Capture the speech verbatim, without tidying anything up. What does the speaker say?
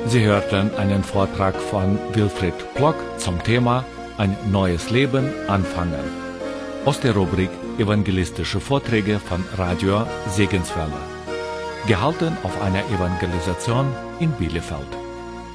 Sie hörten einen Vortrag von Wilfried Plock zum Thema Ein neues Leben anfangen aus der Rubrik Evangelistische Vorträge von Radio Segenswelle, gehalten auf einer Evangelisation in Bielefeld.